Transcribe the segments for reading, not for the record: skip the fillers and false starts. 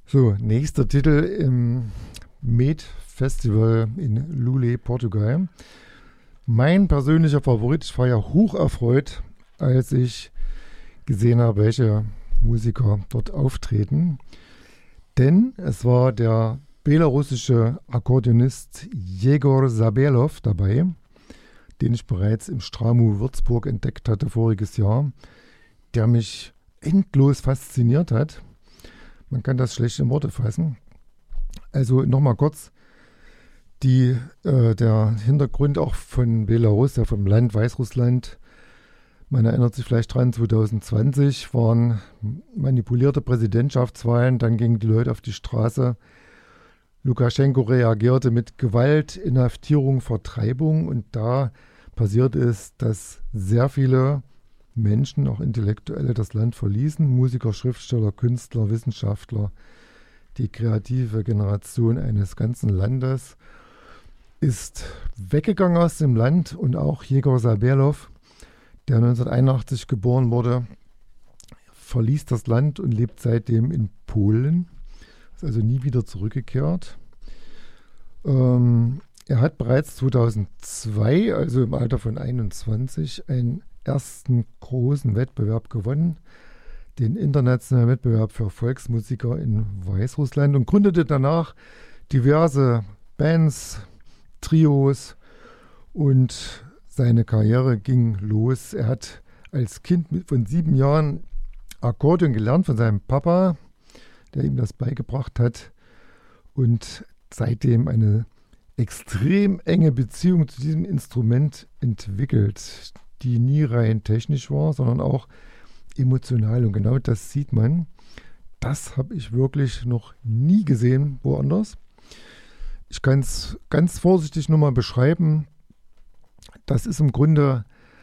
So, nächster Titel im Med Festival in Lule, Portugal. Mein persönlicher Favorit. Ich war ja hoch erfreut, als ich gesehen habe, welche Musiker dort auftreten. Denn es war der belarussische Akkordeonist Jegor Zabelov dabei, den ich bereits im Stramo Würzburg entdeckt hatte voriges Jahr, der mich endlos fasziniert hat. Man kann das schlecht in Worte fassen. Also nochmal kurz der Hintergrund auch von Belarus, ja vom Land Weißrussland. Man erinnert sich vielleicht dran, 2020 waren manipulierte Präsidentschaftswahlen, dann gingen die Leute auf die Straße. Lukaschenko reagierte mit Gewalt, Inhaftierung, Vertreibung und da passiert es, dass sehr viele Menschen, auch Intellektuelle, das Land verließen. Musiker, Schriftsteller, Künstler, Wissenschaftler. Die kreative Generation eines ganzen Landes ist weggegangen aus dem Land und auch Jegor Zabelov, der 1981 geboren wurde, verließ das Land und lebt seitdem in Polen. Ist also nie wieder zurückgekehrt. Er hat bereits 2002, also im Alter von 21, einen ersten großen Wettbewerb gewonnen, den internationalen Wettbewerb für Volksmusiker in Weißrussland und gründete danach diverse Bands, Trios und seine Karriere ging los. Er hat als Kind von 7 Jahren Akkordeon gelernt von seinem Papa, der ihm das beigebracht hat und seitdem eine extrem enge Beziehung zu diesem Instrument entwickelt, die nie rein technisch war, sondern auch emotional. Und genau das sieht man. Das habe ich wirklich noch nie gesehen woanders. Ich kann es ganz vorsichtig nochmal beschreiben. Das ist im Grunde,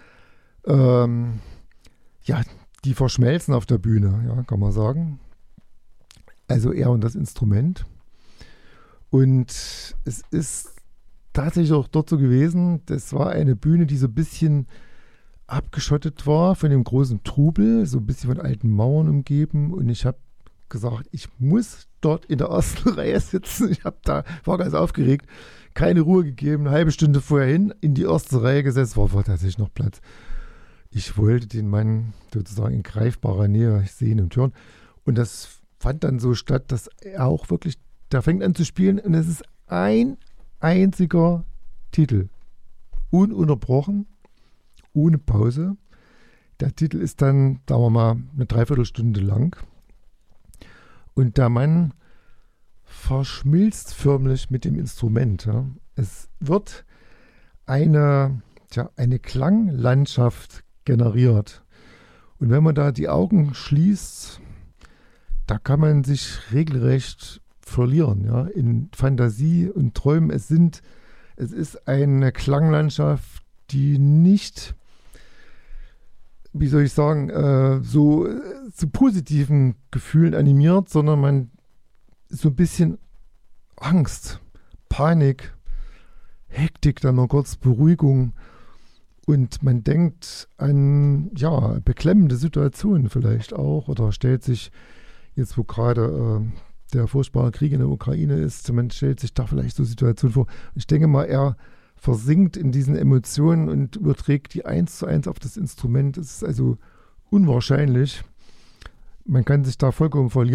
die verschmelzen auf der Bühne, ja, kann man sagen. Also er und das Instrument. Und es ist tatsächlich auch dort so gewesen, das war eine Bühne, die so ein bisschen abgeschottet war von dem großen Trubel, so ein bisschen von alten Mauern umgeben. Und ich habe gesagt, ich muss dort in der ersten Reihe sitzen. War ganz aufgeregt, keine Ruhe gegeben, eine halbe Stunde vorher in die erste Reihe gesetzt, war tatsächlich noch Platz. Ich wollte den Mann sozusagen in greifbarer Nähe sehen und hören. Und das fand dann so statt, dass er auch wirklich, der fängt an zu spielen und es ist ein einziger Titel. Ununterbrochen, ohne Pause. Der Titel ist dann, sagen wir mal, eine Dreiviertelstunde lang. Und der Mann verschmilzt förmlich mit dem Instrument. Ja. Es wird eine Klanglandschaft generiert. Und wenn man da die Augen schließt, da kann man sich regelrecht verlieren, ja, in Fantasie und Träumen. Es ist eine Klanglandschaft, die nicht, wie soll ich sagen, so zu positiven Gefühlen animiert, sondern man so ein bisschen Angst, Panik, Hektik, dann noch kurz Beruhigung und man denkt an, ja, beklemmende Situationen vielleicht auch oder stellt sich jetzt, wo gerade der furchtbare Krieg in der Ukraine ist, man stellt sich da vielleicht so Situationen vor. Ich denke mal, er versinkt in diesen Emotionen und überträgt die 1:1 auf das Instrument. Es ist also unwahrscheinlich. Man kann sich da vollkommen verlieren.